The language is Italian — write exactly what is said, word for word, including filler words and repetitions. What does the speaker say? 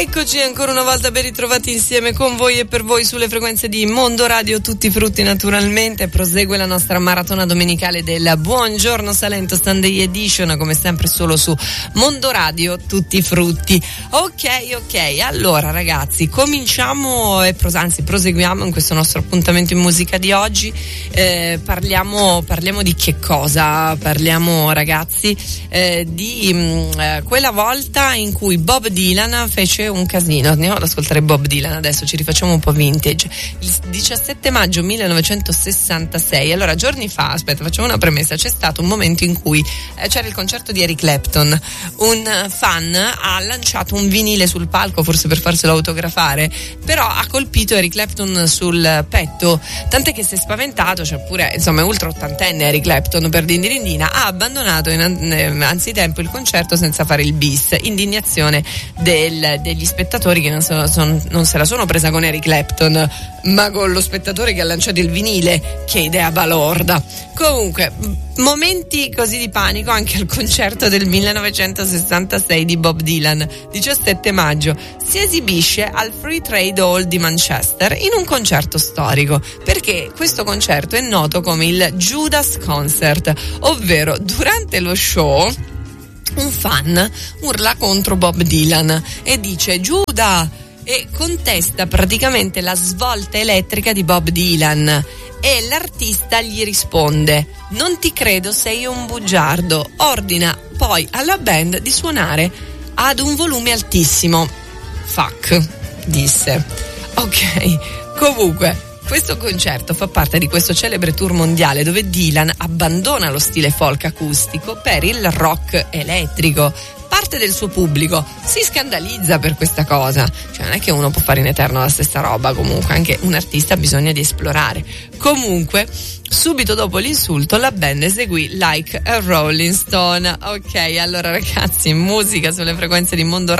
Eccoci ancora una volta ben ritrovati insieme con voi e per voi sulle frequenze di Mondo Radio, tutti frutti naturalmente. Prosegue la nostra maratona domenicale del Buongiorno Salento Sunday Edition, come sempre solo su Mondo Radio, tutti frutti. Ok, ok, allora ragazzi, cominciamo e pros- anzi proseguiamo in questo nostro appuntamento in musica di oggi. Eh, parliamo, parliamo di che cosa? Parliamo ragazzi eh, di mh, quella volta in cui Bob Dylan fece un casino. Andiamo ad ascoltare Bob Dylan adesso, ci rifacciamo un po' vintage. Il diciassette maggio millenovecentosessantasei, allora giorni fa, aspetta, facciamo una premessa, c'è stato un momento in cui eh, c'era il concerto di Eric Clapton. Un fan ha lanciato un vinile sul palco, forse per farselo autografare, però ha colpito Eric Clapton sul petto, tant'è che si è spaventato, cioè pure insomma è ultra ottantenne Eric Clapton, per dindirindina ha abbandonato in an- anzitempo il concerto senza fare il bis. Indignazione del degli spettatori che non, so, son, non se la sono presa con Eric Clapton, ma con lo spettatore che ha lanciato il vinile. Che idea balorda. Comunque, momenti così di panico anche al concerto del millenovecentosessantasei di Bob Dylan. Diciassette maggio si esibisce al Free Trade Hall di Manchester in un concerto storico, perché questo concerto è noto come il Judas Concert, ovvero durante lo show un fan urla contro Bob Dylan e dice Giuda, e contesta praticamente la svolta elettrica di Bob Dylan, e l'artista gli risponde: non ti credo, sei un bugiardo. Ordina poi alla band di suonare ad un volume altissimo. Fuck, disse. Ok, comunque questo concerto fa parte di questo celebre tour mondiale dove Dylan abbandona lo stile folk acustico per il rock elettrico. Parte del suo pubblico si scandalizza per questa cosa, cioè non è che uno può fare in eterno la stessa roba, comunque anche un artista ha bisogno di esplorare. Comunque subito dopo l'insulto la band eseguì Like a Rolling Stone. Ok, allora ragazzi, musica sulle frequenze di Mondo